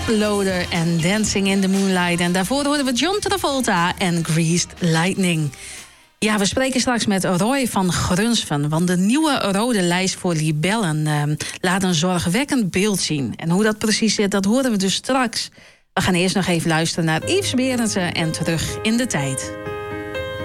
Loader en Dancing in the Moonlight. En daarvoor hoorden we John Travolta en Greased Lightning. Ja, we spreken straks met Roy van Grunsven. Want de nieuwe rode lijst voor libellen laat een zorgwekkend beeld zien. En hoe dat precies zit, dat horen we dus straks. We gaan eerst nog even luisteren naar Yves Berendsen en Terug in de Tijd.